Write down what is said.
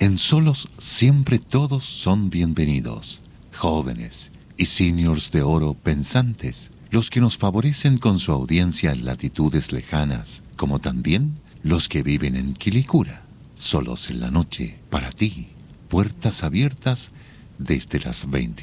En Solos siempre todos son bienvenidos, jóvenes y seniors de oro pensantes, los que nos favorecen con su audiencia en latitudes lejanas, como también los que viven en Quilicura. Solos en la noche, para ti, puertas abiertas desde las 20.